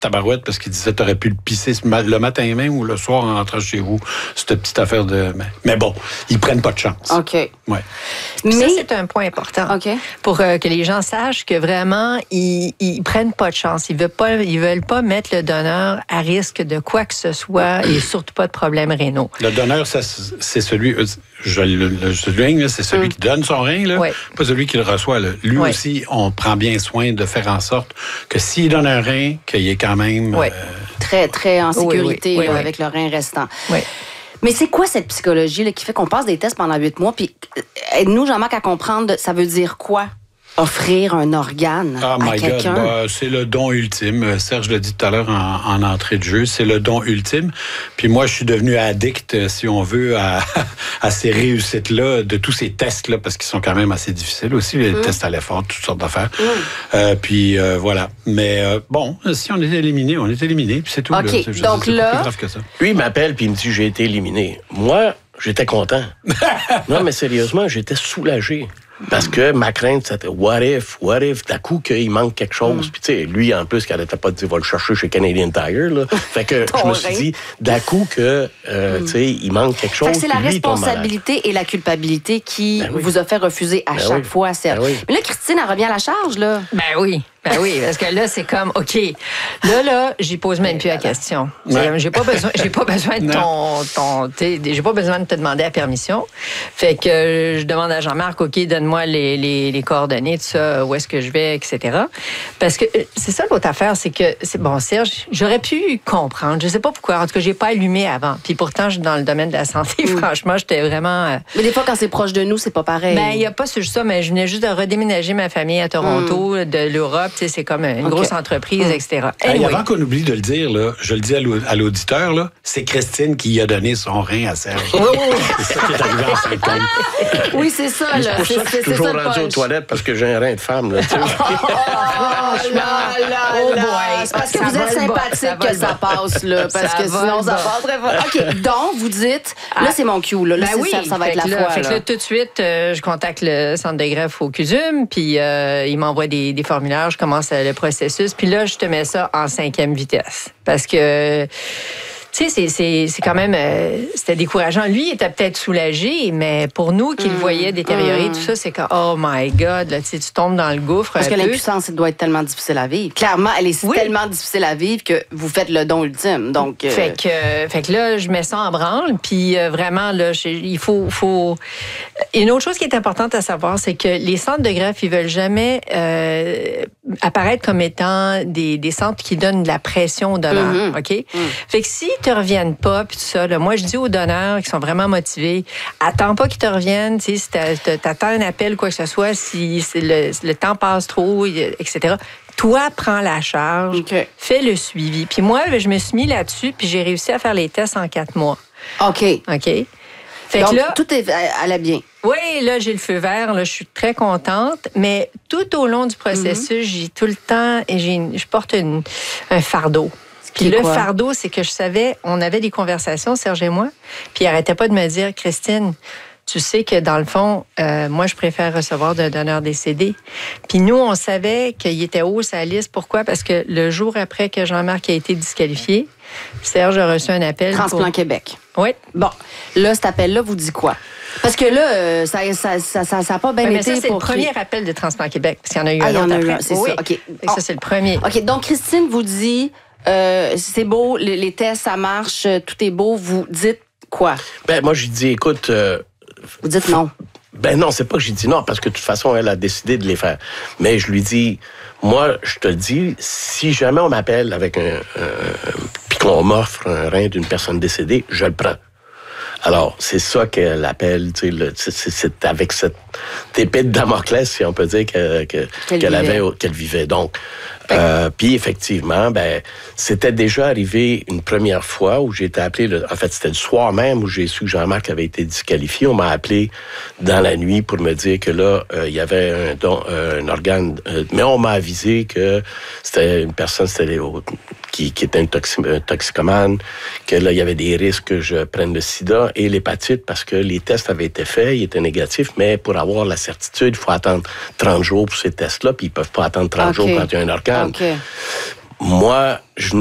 tabarouette parce qu'il disait t'aurais pu le pisser le matin même ou le soir en rentrant chez vous. Cette petite affaire de... Mais bon, ils prennent pas de chance. OK. Ouais. Mais ça, c'est un point important. OK. Pour que les gens sachent que vraiment, ils prennent pas de chance. Ils veulent pas mettre le donneur à risque de quoi que ce soit et surtout pas de problèmes rénaux. Le donneur, c'est celui... Je le souligne, c'est celui qui donne son rein, là, pas celui qui le reçoit. Là. Lui aussi, on prend bien soin de faire en sorte que s'il donne un rein, qu'il y ait quand même... Très, très en sécurité avec le rein restant. Oui. Mais c'est quoi cette psychologie là, qui fait qu'on passe des tests pendant 8 mois? Puis aide-nous, Jean-Marc, à comprendre, ça veut dire quoi? Offrir un organe à quelqu'un. God, c'est le don ultime. Serge l'a dit tout à l'heure en entrée de jeu, c'est le don ultime. Puis moi, je suis devenu addict, si on veut, à ces réussites-là, de tous ces tests-là, parce qu'ils sont quand même assez difficiles aussi, les tests à l'effort, toutes sortes d'affaires. Puis voilà. Mais bon, si on est éliminé, on est éliminé, puis c'est tout. OK, là. donc c'est là... pas plus grave que ça. Lui, il m'appelle puis il me dit j'ai été éliminé. Moi, j'étais content. Non, mais sérieusement, j'étais soulagé. Parce que ma crainte, c'était what if, d'un coup, qu'il manque quelque chose. Puis, tu sais, lui, en plus, qu'il n'arrêtait pas de dire, va le chercher chez Canadian Tire, là. Fait que je me suis dit, d'un coup, que, tu sais, il manque quelque chose. Fait que c'est la responsabilité et la culpabilité qui vous a fait refuser à chaque fois, Serge. Mais là, Christine, elle revient à la charge, là. Ben oui, parce que là, c'est comme, OK, là, j'y pose même plus la question. J'ai pas besoin de j'ai pas besoin de te demander la permission. Fait que je demande à Jean-Marc, OK, donne-moi les coordonnées, tout ça, où est-ce que je vais, etc. Parce que c'est ça l'autre affaire, c'est que, Serge, j'aurais pu comprendre. Je sais pas pourquoi. En tout cas, j'ai pas allumé avant. Puis pourtant, je suis dans le domaine de la santé. Franchement, j'étais vraiment... Mais des fois, quand c'est proche de nous, c'est pas pareil. Ben, il n'y a pas juste ça, mais je venais juste de redéménager ma famille à Toronto, de l'Europe. Tu sais, c'est comme une grosse entreprise, etc. Anyway. Avant qu'on oublie de le dire, là, je le dis à l'auditeur, là, c'est Christine qui a donné son rein à Serge. C'est ça qui est arrivé en 5 ans. Oui, c'est ça, là. C'est pour ça que je suis toujours rendu aux toilettes parce que j'ai un rein de femme, là. Franchement, c'est parce que vous êtes sympathique que ça passe, là. Parce que sinon, ça passerait pas. OK, donc, vous dites, là, c'est mon cue, là. Là, ça va être la fois. Fait que là, tout de suite, je contacte le centre de greffe au CUSUM, puis il m'envoie des formulaires, je commence le processus, puis là, je te mets ça en 5e vitesse. Parce que... Tu sais, c'est quand même... c'était décourageant. Lui, il était peut-être soulagé, mais pour nous, qui le voyaient détériorer, tout ça, c'est que, oh my God, là, tu tombes dans le gouffre. Parce que l'impuissance, elle doit être tellement difficile à vivre. Clairement, elle est tellement difficile à vivre que vous faites le don ultime. Donc, fait que là, je mets ça en branle, puis vraiment, là, il faut... Une autre chose qui est importante à savoir, c'est que les centres de greffe, ils veulent jamais apparaître comme étant des centres qui donnent de la pression aux donneurs, OK? Fait que si te reviennent pas, puis tout ça, là, moi, je dis aux donneurs qui sont vraiment motivés, attends pas qu'ils te reviennent, tu sais, si t'attends un appel, quoi que ce soit, si le temps passe trop, etc. Toi, prends la charge, fais le suivi. Puis moi, je me suis mis là-dessus, puis j'ai réussi à faire les tests en 4 mois. OK. Fait donc, que là, tout allait bien. Oui, là, j'ai le feu vert, là, je suis très contente, mais tout au long du processus, j'ai tout le temps, je porte un fardeau. Puis le fardeau, c'est que je savais, on avait des conversations, Serge et moi, puis il arrêtait pas de me dire, Christine, tu sais que dans le fond, moi, je préfère recevoir d'un donneur décédé. Puis nous, on savait qu'il était haut sa liste. Pourquoi? Parce que le jour après que Jean-Marc a été disqualifié, Serge a reçu un appel. Transplant Québec. Oui. Bon, là, cet appel-là vous dit quoi? Parce que là, ça n'a pas bien été. Ça, c'est le premier appel de Transplant Québec, parce qu'il y en a eu un autre après. C'est ça, OK. Ça, c'est le premier. OK, donc Christine vous dit, c'est beau, les tests, ça marche, tout est beau. Vous dites quoi? Ben moi, j'ai dit, écoute... vous dites non. Ben non, c'est pas que j'ai dit non, parce que de toute façon, elle a décidé de les faire. Mais je lui dis, moi, je te le dis, si jamais on m'appelle avec puis qu'on m'offre un rein d'une personne décédée, je le prends. Alors, c'est ça qu'elle appelle, tu sais, c'est avec cette épée de Damoclès, si on peut dire, qu'elle vivait. Donc, puis effectivement, ben, c'était déjà arrivé une première fois où j'ai été appelé, en fait, c'était le soir même où j'ai su que Jean-Marc avait été disqualifié. On m'a appelé dans la nuit pour me dire que là, il y avait un organe, mais on m'a avisé que c'était une personne, qui était un toxicomane, que là, il y avait des risques que je prenne le sida et l'hépatite parce que les tests avaient été faits, ils étaient négatifs, mais pour avoir la certitude, il faut attendre 30 jours pour ces tests-là, puis ils peuvent pas attendre 30 jours quand il y a un organe. moi, je